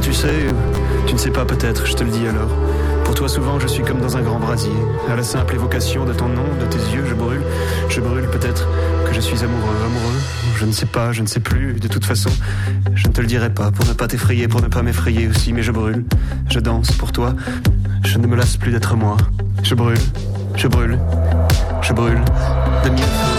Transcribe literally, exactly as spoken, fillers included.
toi tu sais, tu ne sais pas peut-être, je te le dis alors. Pour toi souvent je suis comme dans un grand brasier. À la simple évocation de ton nom, de tes yeux, je brûle. Je brûle peut-être que je suis amoureux, amoureux. Je ne sais pas, je ne sais plus, de toute façon. Je ne te le dirai pas, pour ne pas t'effrayer, pour ne pas m'effrayer aussi. Mais je brûle, je danse pour toi. Je ne me lasse plus d'être moi. Je brûle, je brûle, je brûle de mille feux.